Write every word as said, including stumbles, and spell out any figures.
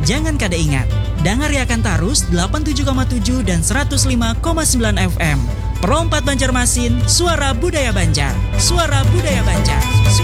Jangan kada ingat, dengar akan tarus delapan puluh tujuh koma tujuh dan seratus lima koma sembilan F M. Perompat Banjarmasin, suara budaya Banjar. Suara budaya Banjar. Suara